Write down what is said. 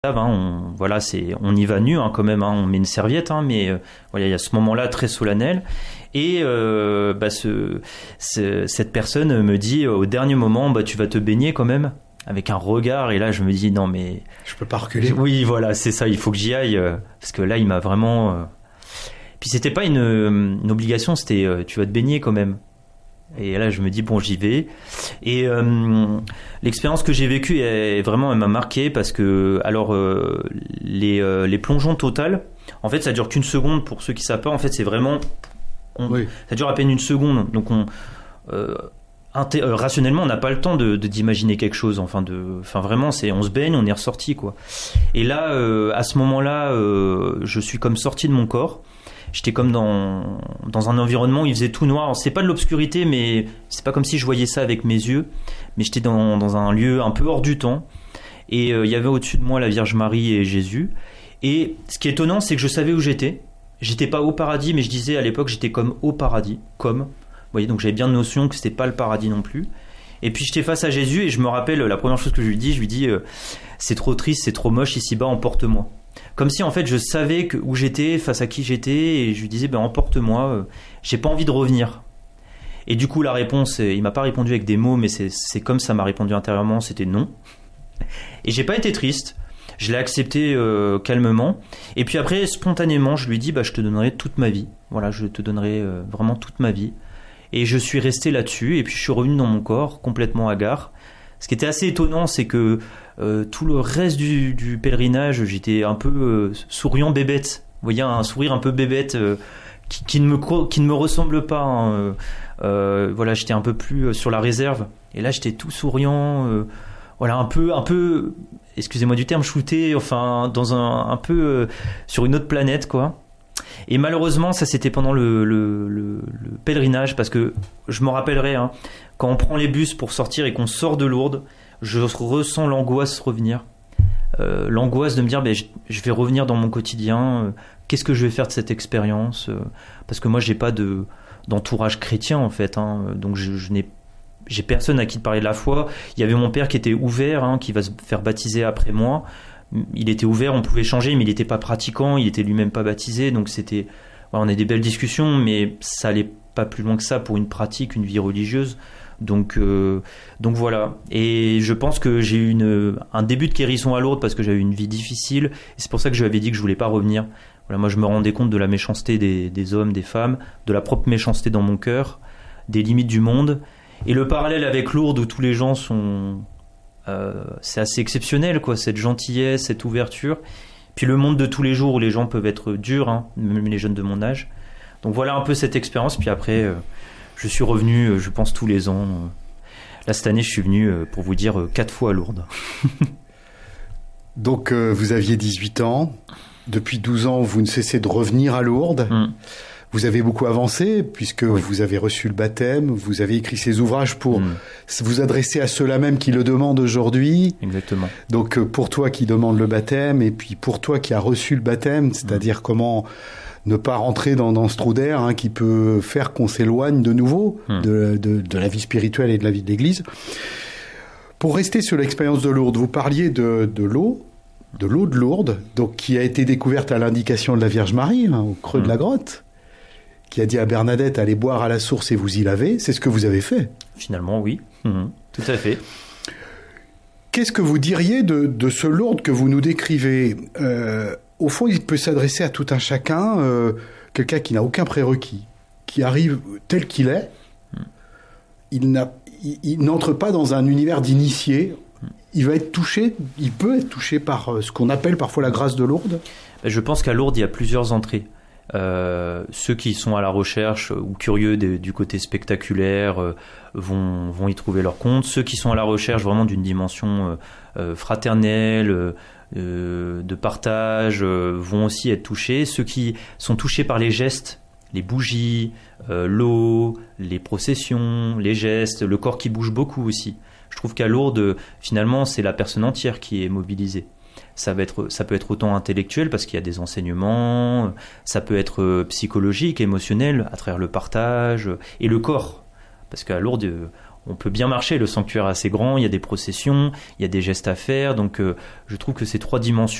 On y va nu quand même, on met une serviette, mais voilà, il y a ce moment-là très solennel. Et cette personne me dit au dernier moment, tu vas te baigner quand même, avec un regard. Et là, je me dis non mais je peux pas reculer. Oui, voilà, c'est ça. Il faut que j'y aille parce que là, il m'a vraiment. Puis c'était pas une obligation, c'était tu vas te baigner quand même. Et là, je me dis bon, j'y vais. Et l'expérience que j'ai vécue elle m'a marqué parce que les plongeons Total, en fait, ça dure qu'une seconde pour ceux qui savent pas. En fait, c'est vraiment ça dure à peine une seconde. Donc rationnellement, on n'a pas le temps d'imaginer quelque chose. Enfin vraiment, on se baigne, on est ressorti quoi. Et là, à ce moment-là, je suis comme sorti de mon corps. J'étais comme dans un environnement où il faisait tout noir. Alors, c'est pas de l'obscurité, mais c'est pas comme si je voyais ça avec mes yeux. Mais j'étais dans un lieu un peu hors du temps. Et il y avait au-dessus de moi la Vierge Marie et Jésus. Et ce qui est étonnant, c'est que je savais où j'étais. J'étais pas au paradis, mais je disais à l'époque, j'étais comme au paradis. Vous voyez, donc j'avais bien notion que c'était pas le paradis non plus. Et puis j'étais face à Jésus et je me rappelle la première chose que je lui dis, c'est trop triste, c'est trop moche ici-bas, emporte-moi. Comme si en fait je savais où j'étais, face à qui j'étais, et je lui disais emporte-moi, j'ai pas envie de revenir. Et du coup la réponse, il m'a pas répondu avec des mots, mais c'est comme ça m'a répondu intérieurement, c'était non. Et j'ai pas été triste, je l'ai accepté calmement. Et puis après spontanément je lui ai dit je te donnerai toute ma vie. Voilà, je te donnerai vraiment toute ma vie. Et je suis resté là-dessus, et puis je suis revenu dans mon corps complètement hagard. Ce qui était assez étonnant, c'est que tout le reste du pèlerinage, j'étais un peu souriant bébête. Vous voyez, un sourire un peu bébête qui ne me ressemble pas. Voilà, j'étais un peu plus sur la réserve. Et là, j'étais tout souriant. Voilà, un peu, excusez-moi du terme, shooté, enfin, un peu sur une autre planète, quoi. Et malheureusement, ça c'était pendant le pèlerinage, parce que je me rappellerai, quand on prend les bus pour sortir et qu'on sort de Lourdes, je ressens l'angoisse revenir. L'angoisse de me dire, je vais revenir dans mon quotidien, qu'est-ce que je vais faire de cette expérience, parce que moi j'ai pas d'entourage chrétien en fait, donc j'ai personne à qui parler de la foi. Il y avait mon père qui était ouvert, qui va se faire baptiser après moi. Il était ouvert, on pouvait changer, mais il n'était pas pratiquant, il était lui-même pas baptisé, donc c'était, on a des belles discussions, mais ça allait pas plus loin que ça pour une pratique, une vie religieuse. Donc voilà. Et je pense que j'ai eu un début de guérison à Lourdes parce que j'avais une vie difficile, et c'est pour ça que je lui avais dit que je voulais pas revenir. Voilà, moi je me rendais compte de la méchanceté des hommes, des femmes, de la propre méchanceté dans mon cœur, des limites du monde, et le parallèle avec Lourdes où tous les gens sont c'est assez exceptionnel, quoi, cette gentillesse, cette ouverture. Puis le monde de tous les jours où les gens peuvent être durs, même les jeunes de mon âge. Donc voilà un peu cette expérience. Puis après, je suis revenu, je pense, tous les ans. Là, cette année, je suis venu, pour vous dire, 4 fois à Lourdes. Donc, vous aviez 18 ans. Depuis 12 ans, vous ne cessez de revenir à Lourdes. Vous avez beaucoup avancé puisque vous avez reçu le baptême, vous avez écrit ces ouvrages pour vous adresser à ceux-là même qui le demandent aujourd'hui. Exactement. Donc pour toi qui demande le baptême et puis pour toi qui a reçu le baptême, c'est-à-dire comment ne pas rentrer dans ce trou d'air qui peut faire qu'on s'éloigne de nouveau de la vie spirituelle et de la vie de l'Église. Pour rester sur l'expérience de Lourdes, vous parliez de l'eau de Lourdes, donc qui a été découverte à l'indication de la Vierge Marie, au creux de la grotte, qui a dit à Bernadette, allez boire à la source et vous y lavez. C'est ce que vous avez fait. Finalement, oui. Tout à fait. Qu'est-ce que vous diriez de ce Lourdes que vous nous décrivez ? Au fond, il peut s'adresser à tout un chacun, quelqu'un qui n'a aucun prérequis, qui arrive tel qu'il est. Il n'entre pas dans un univers d'initié. Il va être touché, il peut être touché par ce qu'on appelle parfois la grâce de Lourdes. Je pense qu'à Lourdes, il y a plusieurs entrées. Ceux qui sont à la recherche ou curieux du côté spectaculaire vont y trouver leur compte. Ceux qui sont à la recherche vraiment d'une dimension fraternelle, de partage, vont aussi être touchés. Ceux qui sont touchés par les gestes, les bougies, l'eau, les processions, les gestes, le corps qui bouge beaucoup aussi. Je trouve qu'à Lourdes, finalement, c'est la personne entière qui est mobilisée. Ça peut être autant intellectuel parce qu'il y a des enseignements, ça peut être psychologique, émotionnel, à travers le partage, et le corps. Parce qu'à Lourdes, on peut bien marcher. Le sanctuaire est assez grand, il y a des processions, il y a des gestes à faire. Donc, je trouve que ces 3 dimensions